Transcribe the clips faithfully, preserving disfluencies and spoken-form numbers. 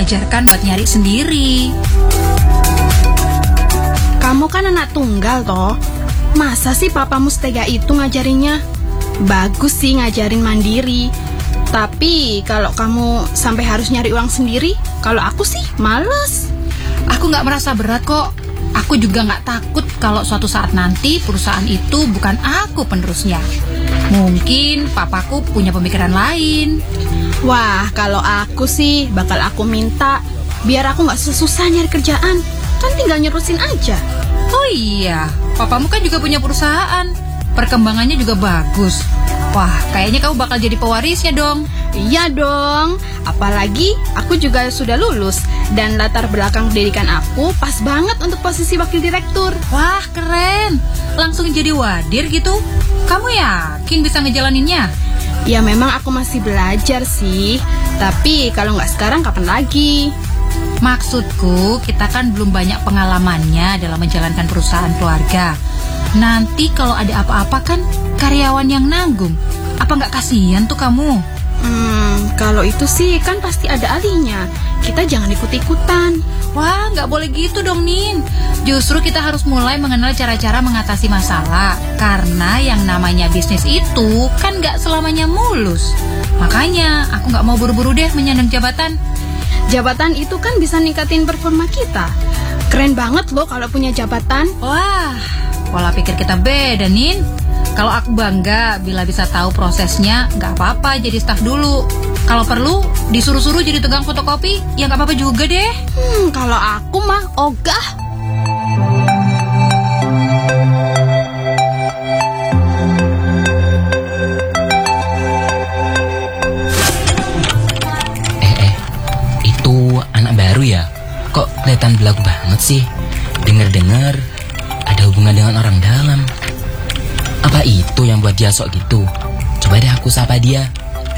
mengajarkan buat nyari sendiri. Kamu kan anak tunggal toh. Masa sih papamu setega itu ngajarinnya? Bagus sih ngajarin mandiri. Tapi kalau kamu sampai harus nyari uang sendiri, kalau aku sih males. Aku gak merasa berat kok. Aku juga gak takut kalau suatu saat nanti perusahaan itu bukan aku penerusnya. Mungkin papaku punya pemikiran lain. Wah, kalau aku sih bakal aku minta biar aku gak susah nyari kerjaan. Kan tinggal nyerusin aja. Oh iya, papamu kan juga punya perusahaan. Perkembangannya juga bagus. Wah, kayaknya kamu bakal jadi pewarisnya dong. Iya dong. Apalagi aku juga sudah lulus. Dan latar belakang pendidikan aku pas banget untuk posisi wakil direktur. Wah, keren. Langsung jadi wadir gitu. Kamu yakin bisa ngejalaninnya? Ya memang aku masih belajar sih. Tapi kalau nggak sekarang kapan lagi? Maksudku, kita kan belum banyak pengalamannya dalam menjalankan perusahaan keluarga. Nanti kalau ada apa-apa kan karyawan yang nanggung. Apa nggak kasihan tuh kamu? Hmm, kalau itu sih kan pasti ada ahlinya. Kita jangan ikut-ikutan. Wah, nggak boleh gitu dong, Nin. Justru kita harus mulai mengenal cara-cara mengatasi masalah. Karena yang namanya bisnis itu kan nggak selamanya mulus. Makanya aku nggak mau buru-buru deh menyandang jabatan. Jabatan itu kan bisa ningkatin performa kita. Keren banget loh kalau punya jabatan. Wah, pola pikir kita beda, Nin. Kalau aku bangga bila bisa tahu prosesnya, nggak apa-apa jadi staf dulu. Kalau perlu disuruh-suruh jadi tukang fotokopi, ya nggak apa-apa juga deh. Hmm, kalau aku mah ogah. Eh, eh, itu anak baru ya? Kok kelihatan belagu banget sih? Dengar-dengar ada hubungan dengan orang dalam. Apa itu yang buat dia sok gitu? Coba deh aku sapa dia.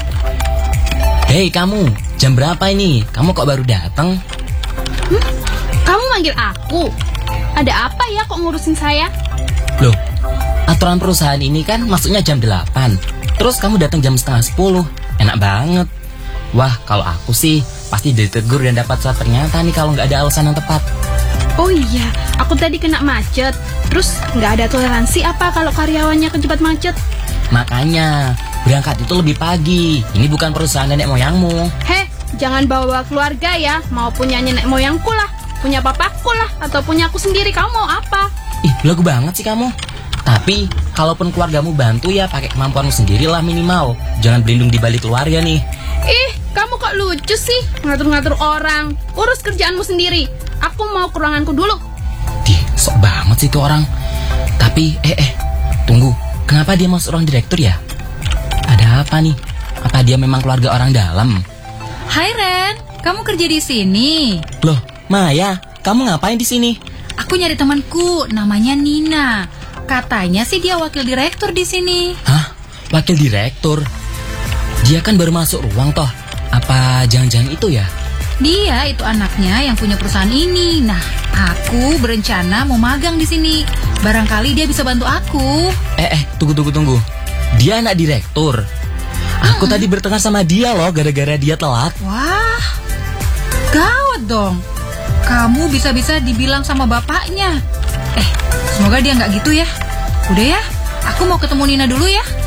Hei kamu, jam berapa ini? Kamu kok baru datang? Hmm? Kamu manggil aku? Ada apa ya kok ngurusin saya? Loh, aturan perusahaan ini kan masuknya jam delapan. Terus kamu datang jam setengah sepuluh. Enak banget. Wah, kalau aku sih pasti ditegur dan dapat surat pernyataan nih kalau nggak ada alasan yang tepat. Oh iya, aku tadi kena macet. Terus nggak ada toleransi apa kalau karyawannya kejebak macet? Makanya, berangkat itu lebih pagi. Ini bukan perusahaan nenek moyangmu. Heh, jangan bawa keluarga ya. Mau punya nenek moyangku lah, punya papaku lah, atau punya aku sendiri. Kamu mau apa? Ih, belagu banget sih kamu. Tapi, kalaupun keluargamu bantu ya pakai kemampuanmu sendirilah minimal. Jangan berlindung di balik keluarga nih. Ih, kamu kok lucu sih ngatur-ngatur orang. Urus kerjaanmu sendiri. Aku mau ke ruanganku dulu. Dih, sok banget sih tuh orang. Tapi, eh, eh, tunggu. Kenapa dia masuk ruang direktur ya? Ada apa nih? Apa dia memang keluarga orang dalam? Hai Ren, kamu kerja di sini? Loh, Maya, kamu ngapain di sini? Aku nyari temanku, namanya Nina. Katanya sih dia wakil direktur di sini. Hah? Wakil direktur? Dia kan baru masuk ruang toh. Apa jangan-jangan itu ya? Dia itu anaknya yang punya perusahaan ini. Nah, aku berencana mau magang di sini. Barangkali dia bisa bantu aku. Eh, eh, tunggu, tunggu, tunggu. Dia anak direktur. Aku hmm. tadi bertengkar sama dia loh, gara-gara dia telat. Wah, gawat dong. Kamu bisa-bisa dibilang sama bapaknya. Eh, semoga dia nggak gitu ya. Udah ya, aku mau ketemu Nina dulu ya.